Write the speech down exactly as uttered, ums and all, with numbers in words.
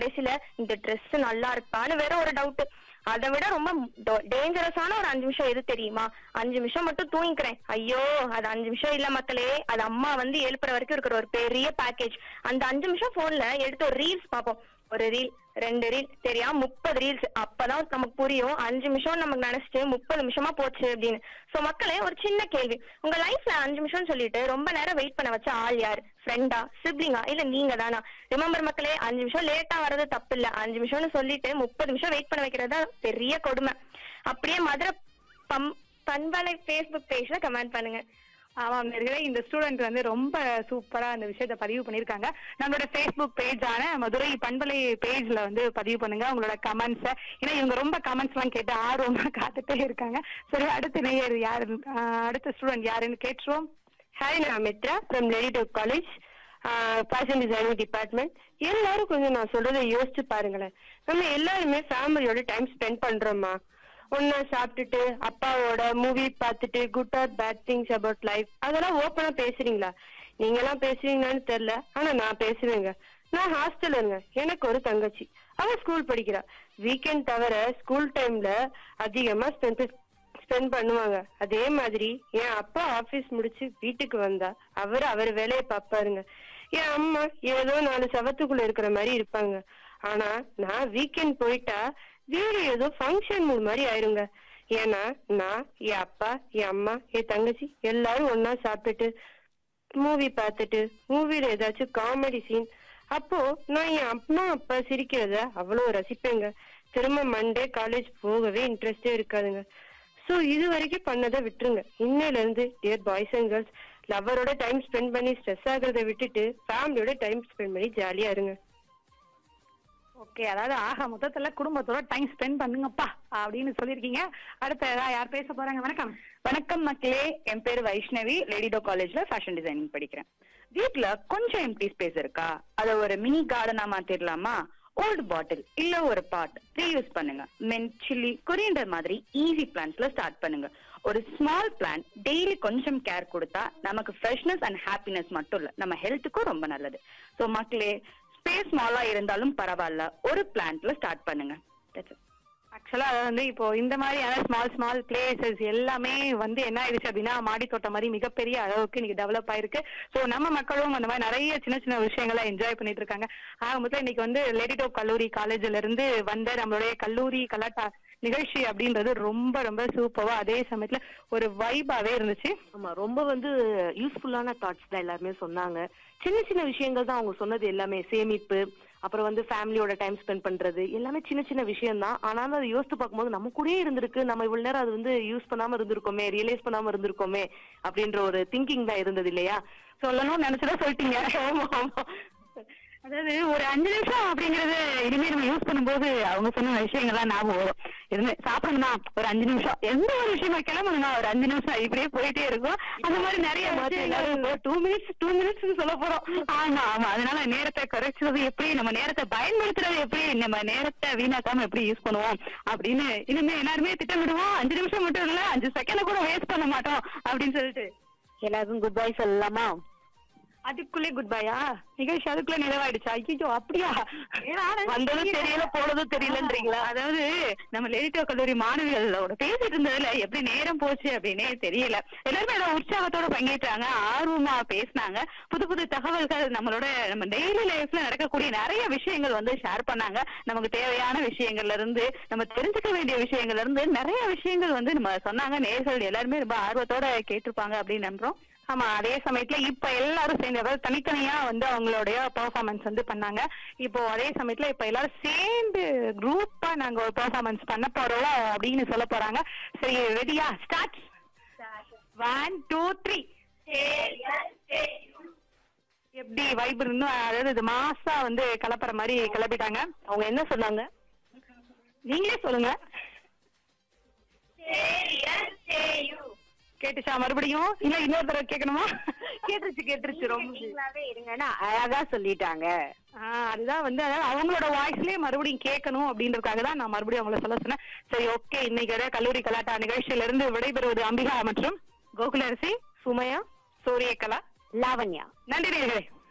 கடைசியில இந்த ட்ரெஸ் நல்லா இருக்கான்னு வேற ஒரு டவுட். அதை விட ரொம்ப டேஞ்சரஸான ஒரு அஞ்சு நிமிஷம் எது தெரியுமா? அஞ்சு நிமிஷம் மட்டும் தூங்கிக்கிறேன். ஐயோ அது அஞ்சு நிமிஷம் இல்ல மக்களே, அது அம்மா வந்து எழுப்புற வரைக்கும் இருக்கிற ஒரு பெரிய பேக்கேஜ். அந்த அஞ்சு நிமிஷம் போன்ல எடுத்து ஒரு ரீல்ஸ் பார்ப்போம். ஒரு ரீல், ரெண்டு ரீல், தெரியாம முப்பது ரீல்ஸ். அப்பதான் நமக்கு புரியும் அஞ்சு நிமிஷம் நமக்கு நினைச்சிட்டு முப்பது நிமிஷமா போச்சு அப்படின்னு. சோ மக்களே, ஒரு சின்ன கேள்வி, உங்க லைஃப்ல அஞ்சு நிமிஷம் சொல்லிட்டு ரொம்ப நேரம் வெயிட் பண்ண வச்ச ஆள் யாரு? ஃப்ரெண்டா, சிப்ளிங்கா, இல்ல நீங்க தானா? ரிமெம்பர் மக்களே, அஞ்சு நிமிஷம் லேட்டா வர்றது தப்பு இல்ல. அஞ்சு நிமிஷம்னு சொல்லிட்டு முப்பது நிமிஷம் வெயிட் பண்ண வைக்கிறதா பெரிய கொடுமை. அப்படியே மதுரை பம் பண்பலை பேஸ்புக் பேஜ்ல கமெண்ட் பண்ணுங்க. ஆமாம் நேர்களே, இந்த ஸ்டூடெண்ட் வந்து ரொம்ப சூப்பரா அந்த விஷயத்த பதிவு பண்ணிருக்காங்க. நம்மளோட பேஸ்புக் பேஜான மதுரை பண்பலை பேஜ்ல வந்து பதிவு பண்ணுங்க உங்களோட கமெண்ட்ஸ. ஏன்னா இவங்க ரொம்ப கமெண்ட்ஸ் எல்லாம் கேட்டு ஆர்வமா காத்துட்டே இருக்காங்க. சரி, அடுத்த நேயர் யாரு, அடுத்த ஸ்டூடெண்ட் யாருன்னு கேட்டுருவோம். ஹாய், நான் Mitra from lady college, fashion designing department. எல்லாரும் கொஞ்சம் நான் சொல்றதை யோசிச்சு பாருங்களேன். நம்ம எல்லாருமே ஃபேமிலியோட டைம் ஸ்பெண்ட் பண்றோமா? ஒன்னா சாப்பிட்டுட்டு அப்பாவோட மூவி பார்த்துட்டு good or bad things about life அதெல்லாம் ஓப்பனா பேசுறீங்களா? நீங்க எல்லாம் பேசுவீங்களான்னு தெரியல, ஆனா நான் பேசுவேங்க. நான் ஹாஸ்டலுங்க. எனக்கு ஒரு தங்கச்சி, அவ ஸ்கூல் படிக்கிறா. வீக்கெண்ட் தவிர ஸ்கூல் டைம்ல அதிகமா ஸ்பெண்ட் ஸ்பெண்ட் பண்ணுவாங்க. அதே மாதிரி என் அப்பா ஆபீஸ் முடிச்சு வீட்டுக்கு வந்தா அவர் அவர் வேலையை பார்ப்பாருங்க. என் அம்மா ஏதோ நாலு சவத்துக்குள்ள இருக்கிற மாதிரி இருப்பாங்க. ஆனா நான் வீக்கெண்ட் போயிட்டா வீடு ஏதோ ஃபங்க்ஷன் மூணு மாதிரி ஆயிருங்க. ஏன்னா நான், என் அப்பா, என் அம்மா, என் தங்கச்சி எல்லாரும் ஒன்னா சாப்பிட்டுட்டு மூவி பார்த்துட்டு மூவில ஏதாச்சும் காமெடி சீன், அப்போ நான் என் அம்மா அப்பா சிரிக்கிறத அவ்வளவு ரசிப்பேங்க. திரும்ப மண்டே காலேஜ் போகவே இன்ட்ரெஸ்டே இருக்காதுங்க. சோ இது வரைக்கும் பண்ணதை விட்டுருங்க. இன்னையில இருந்து dear boys and girls, லவரோட time spend பண்ணி ஸ்ட்ரெஸ் ஆகிறத விட்டுட்டு ஃபேமிலியோட டைம் ஸ்பெண்ட் பண்ணி ஜாலியா இருங்க. ஓகே, அதாவது ஆக மொத்தத்துல குடும்பத்தோட டைம் ஸ்பெண்ட் பண்ணுங்கப்பா அப்படின்னு சொல்லிருக்கீங்க. அடுத்த யார் பேச போறாங்க? வணக்கம். வணக்கம் மக்களே, என் பேரு வைஷ்ணவி, லேடிடோ காலேஜ்ல ஃபேஷன் டிசைனிங் படிக்கிறேன். வீட்டுல கொஞ்சம் எம்டி ஸ்பேஸ் இருக்கா, அத ஒரு மினி கார்டனா மாத்திரலாமா? ஓல்டு பாட்டில் இல்ல ஒரு பாட் ரீயூஸ் பண்ணுங்க. மின்ட், சில்லி, கொரியண்டர் மாதிரி ஈஸி பிளான்ட்ஸ்ல ஸ்டார்ட் பண்ணுங்க. ஒரு ஸ்மால் பிளான் டெய்லி கொஞ்சம் கேர் கொடுத்தா நமக்கு ஃப்ரெஷ்னஸ் அண்ட் ஹாப்பினஸ் மட்டும் இல்ல, நம்ம ஹெல்த்துக்கும் ரொம்ப நல்லது. சோ மக்களே, ஸ்பேஸ் ஸ்மாலா இருந்தாலும் பரவாயில்ல, ஒரு பிளான்ட்ல ஸ்டார்ட் பண்ணுங்க. ஆக்சுவலா அது வந்து இப்போ இந்த மாதிரியான ஸ்மால் ஸ்மால் பிளேசஸ் எல்லாமே வந்து என்ன ஆயிடுச்சு அப்படின்னா மாடி தோட்டம் மாதிரி மிகப்பெரிய அளவுக்கு இன்னைக்கு டெவலப் ஆயிருக்கு. ஸோ நம்ம மக்களும் அந்த மாதிரி நிறைய சின்ன சின்ன விஷயங்களை என்ஜாய் பண்ணிட்டு இருக்காங்க. ஆக மொத்தம் இன்னைக்கு வந்து லேடிடோ கல்லூரி காலேஜ்ல இருந்து வந்த நம்மளுடைய கல்லூரி கலாட்டா நிகழ்ச்சி அப்படின்றது ரொம்ப ரொம்ப சூப்பரா, அதே சமயத்துல ஒரு வைபாவே இருந்துச்சு. ஆமா, ரொம்ப வந்து யூஸ்ஃபுல்லான தாட்ஸ் தான் எல்லாருமே சொன்னாங்க. சின்ன சின்ன விஷயங்கள் தான் அவங்க சொன்னது எல்லாமே. சேமிப்பு, அப்புறம் வந்து ஃபேமிலியோட டைம் ஸ்பெண்ட் பண்றது, எல்லாமே சின்ன சின்ன விஷயம் தான். ஆனாலும் அதை யோசித்து பார்க்கும்போது நம்ம கூடயே இருந்திருக்கு, நம்ம இவ்வளவு நேரம் அது வந்து யூஸ் பண்ணாம இருந்திருக்கோமே, ரியலைஸ் பண்ணாம இருந்திருக்கோமே அப்படின்ற ஒரு திங்கிங் தான் இருந்தது இல்லையா? சொல்லணும்னு நினைச்சுதான் சொல்லிட்டீங்க. ஆமா ஆமா, அதாவது ஒரு அஞ்சு நிமிஷம் அப்படிங்கறது இனிமே நம்ம யூஸ் பண்ணும்போது அவங்க சொன்ன விஷயங்கள்லாம் ஞாபகம் வரும். இருந்து சாப்பிடணும்னா ஒரு அஞ்சு நிமிஷம், எந்த ஒரு விஷயமா கிளம்பணும்னா ஒரு அஞ்சு நிமிஷம், இப்படியே போயிட்டே இருக்கும். அந்த மாதிரி நிறைய டூ மினிட்ஸ் டூ மினிட்ஸ் சொல்ல போறோம். ஆமா ஆமா, அதனால நேரத்தை குறைச்சது எப்படி, நம்ம நேரத்தை பயன்படுத்துறது எப்படி, நம்ம நேரத்தை வீணாக்காம எப்படி யூஸ் பண்ணுவோம் அப்படின்னு இனிமே எல்லாருமே திட்டமிடுவோம். அஞ்சு நிமிஷம் மட்டும் இல்ல, அஞ்சு செகண்ட் கூட வேஸ்ட் பண்ண மாட்டோம் அப்படின்னு சொல்லிட்டு எல்லாருக்கும் குட் பை சொல்லலாமா? அதுக்குள்ளே குட் பையா? நிகழ்ச்சி அதுக்குள்ள நிறைவாயிடுச்சா? ஐயோ அப்படியா? வந்ததும் தெரியல போனதும் தெரியலன்றீங்களா? அதாவது நம்ம லேடிடோ கல்லூரி மாணவிகளோட பேசிட்டு இருந்ததுல எப்படி நேரம் போச்சு அப்படின்னே தெரியல. எல்லாருமே ஏதோ உற்சாகத்தோட பங்கேற்றாங்க, ஆர்வமா பேசினாங்க, புது புது தகவல்கள், நம்மளோட நம்ம டெய்லி லைஃப்ல நடக்கக்கூடிய நிறைய விஷயங்கள் வந்து ஷேர் பண்ணாங்க. நமக்கு தேவையான விஷயங்கள்ல இருந்து, நம்ம தெரிஞ்சுக்க வேண்டிய விஷயங்கள்ல இருந்து நிறைய விஷயங்கள் வந்து நம்ம சொன்னாங்க. நேயர்கள் எல்லாருமே ரொம்ப ஆர்வத்தோட கேட்டிருப்பாங்க அப்படின்னு நம்புறோம். ஆமா, அதே சமயத்துல இப்ப எல்லாரும் சேர்ந்து, அதாவது தனித்தனியா வந்து அவங்களுடைய பெர்ஃபார்மன்ஸ் வந்து பண்ணாங்க. இப்போ அதே சமயத்துல இப்ப எல்லாரும் சேர்ந்து குரூப்பா நாங்க ஒரு பெர்ஃபார்மன்ஸ் பண்ண போறோம் அப்படின்னு சொல்ல போறாங்க. சரி, ரெடியா? ஸ்டார்ட். One two three. எப்படி வைப் இன்னும், அதாவது இது மாசா வந்து கிளப்புற மாதிரி கிளப்பிட்டாங்க. அவங்க என்ன சொன்னாங்க நீங்களே சொல்லுங்க. கேட்டுச்சா மறுபடியும்? இல்ல இன்னொரு தடவை கேட்கணுமா? கேட்டுருச்சு கேட்டுருச்சு ரொம்ப இருங்கன்னா அழகா சொல்லிட்டாங்க. ஆஹ் அதுதான் வந்து அதாவது அவங்களோட வாய்ஸ்லயே மறுபடியும் கேட்கணும் அப்படின்றதுக்காக தான் நான் மறுபடியும் அவங்கள சொல்ல சொன்னேன். சரி, ஓகே. இன்னைக்கு கல்லூரி கலாட்டா நிகழ்ச்சியில இருந்து விடைபெறுவது அம்பிகா மற்றும் கோகுலரசி, சுமையா, சூரியகலா, லாவண்யா. நன்றி நேயர்களே.